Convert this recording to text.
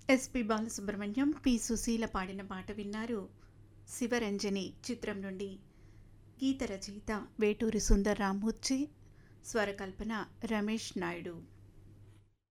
SP Balasubrahmanyam, P Susheela పాడిన పాట విన్నారు. శివరంజని చిత్రం నుండి. గీత రచయిత వేటూరి సుందర్ రామ్మూర్తి, స్వరకల్పన రమేష్ నాయుడు.